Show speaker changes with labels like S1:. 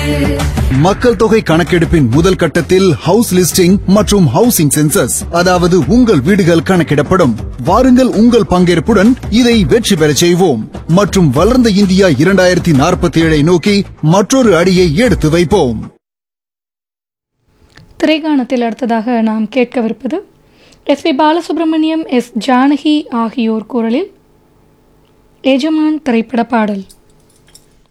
S1: மக்கள் தொகை கணக்கெடுப்பின் முதல் கட்டத்தில் ஹவுஸ் லிஸ்டிங் மற்றும் ஹவுசிங் சென்சஸ், அதாவது உங்கள் வீடுகள் கணக்கிடப்படும். வாருங்கள், உங்கள் பங்கேற்புடன் இதை வெற்றி பெறச் செய்வோம் மற்றும் வளர்ந்த இந்தியா 2047 நோக்கி மற்றொரு அடியை எடுத்து வைப்போம்.
S2: திரைகாணத்தில் அடுத்ததாக நாம் கேட்கவிருப்பது எஸ்.பி. பாலசுப்ரமணியம், எஸ். ஜானகி ஆகியோர் குரலில் எஜமான் திரைப்பட பாடல்.